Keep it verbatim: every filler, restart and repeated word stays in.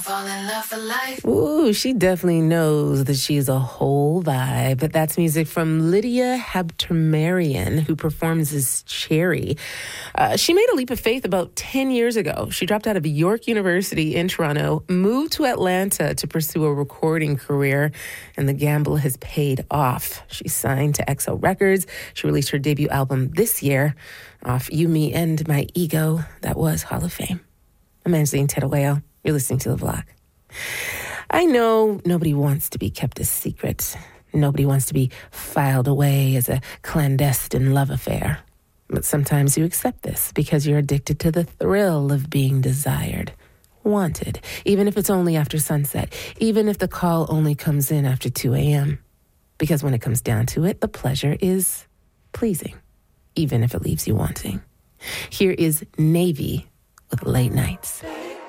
Fall in love for life. Ooh, she definitely knows that she's a whole vibe. But that's music from Lydia Habtemarian, who performs as Cherry. Uh, she made a leap of faith about ten years ago. She dropped out of York University in Toronto, moved to Atlanta to pursue a recording career, and the gamble has paid off. She signed to X O Records. She released her debut album this year off You, Me, and My Ego. That was Hall of Fame. I'm Angeline Teruel. You're listening to The Vlog. I know nobody wants to be kept a secret. Nobody wants to be filed away as a clandestine love affair. But sometimes you accept this because you're addicted to the thrill of being desired, wanted, even if it's only after sunset, even if the call only comes in after two a.m. Because when it comes down to it, the pleasure is pleasing, even if it leaves you wanting. Here is Navy with Late Nights.